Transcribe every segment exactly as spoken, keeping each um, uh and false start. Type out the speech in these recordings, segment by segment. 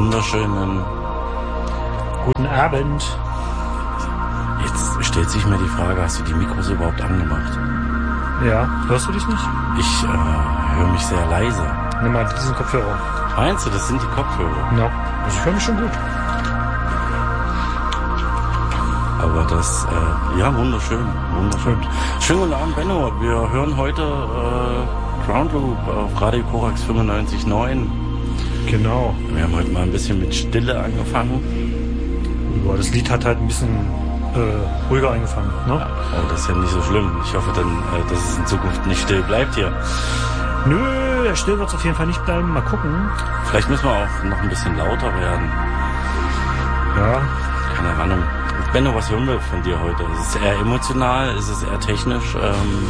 wunderschönen guten Abend. Jetzt stellt sich mir die Frage, hast du die Mikros überhaupt angemacht? Ja, hörst du dich nicht? Ich äh, höre mich sehr leise. Nimm mal diesen Kopfhörer. Meinst du, das sind die Kopfhörer? Ja, also ich höre mich schon gut. Aber das, äh, ja, wunderschön, wunderschön. Schönen guten Abend, Benno. Wir hören heute äh, Ground Loop auf Radio Korax fünfundneunzig Komma neun. Genau. Wir haben heute mal ein bisschen mit Stille angefangen. Ja, das Lied hat halt ein bisschen äh, ruhiger angefangen, ne? Ja, aber das ist ja nicht so schlimm. Ich hoffe dann, äh, dass es in Zukunft nicht still bleibt hier. Nö, still wird es auf jeden Fall nicht bleiben. Mal gucken. Vielleicht müssen wir auch noch ein bisschen lauter werden. Ja. Keine Ahnung. Benno, was hören wir von dir heute? Ist es eher emotional? Ist es eher technisch? Ähm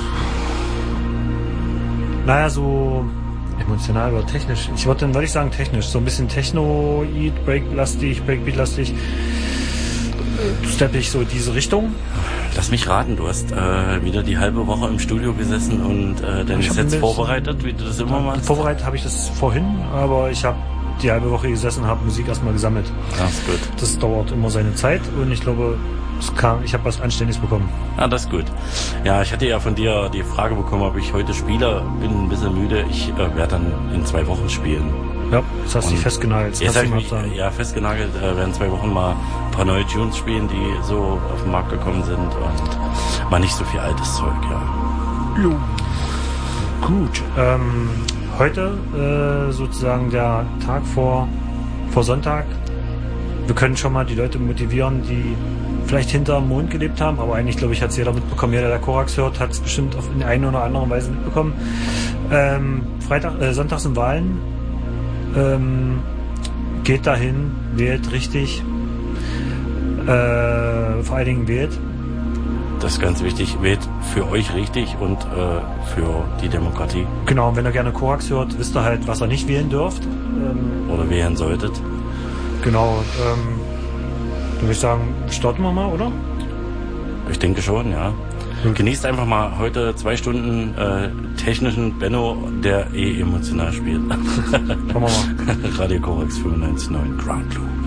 naja, so emotional oder technisch. Ich würde dann, würde ich sagen, technisch. So ein bisschen Techno-Eat, Break-lastig, Breakbeat-lastig. Steppe ich so diese Richtung. Lass mich raten, du hast äh, wieder die halbe Woche im Studio gesessen und äh, deine Sets vorbereitet, wie du das immer machst? Vorbereitet habe ich das vorhin, aber ich habe die halbe Woche gesessen und habe Musik erstmal gesammelt. Das ist gut. Das dauert immer seine Zeit und ich glaube, es kam, ich habe was Anständiges bekommen. Ah, das ist gut. Ja, ich hatte ja von dir die Frage bekommen, ob ich heute spiele. Bin ein bisschen müde. Ich äh, werde dann in zwei Wochen spielen. Ja, jetzt hast du dich festgenagelt. Jetzt habe ich mich ja, festgenagelt. Wir äh, werden zwei Wochen mal ein paar neue Tunes spielen, die so auf den Markt gekommen sind und mal nicht so viel altes Zeug, ja. Jo. Gut. Ähm, heute äh, sozusagen der Tag vor, vor Sonntag. Wir können schon mal die Leute motivieren, die vielleicht hinterm Mond gelebt haben, aber eigentlich, glaube ich, hat es jeder mitbekommen. Jeder, der Korax hört, hat es bestimmt auf in einer oder anderen Weise mitbekommen. Ähm, Freitag, äh, Sonntag sind Wahlen. Ähm, geht dahin, wählt richtig. Äh, vor allen Dingen wählt. Das ist ganz wichtig. Wählt für euch richtig und äh, für die Demokratie. Genau, und wenn ihr gerne Korax hört, wisst ihr halt, was ihr nicht wählen dürft. Ähm, Oder wählen solltet. Genau, ähm, dann würde ich sagen, starten wir mal, oder? Ich denke schon, ja. Mhm. Genießt einfach mal heute zwei Stunden äh, technischen Benno, der eh emotional spielt. Schauen wir mal. Radio Korax fünfundneunzig Komma neun Ground Loop.